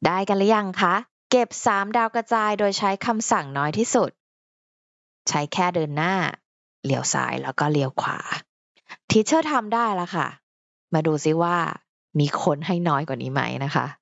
ได้กันหรือยังคะเก็บ3ดาวกระจายโดยใช้คำสั่งน้อยที่สุดใช้แค่เดินหน้าเลี้ยวซ้ายแล้วก็เลี้ยวขวาทีเชอร์ทำได้แล้วค่ะมาดูซิว่ามีคนให้น้อยกว่านี้ไหมนะคะ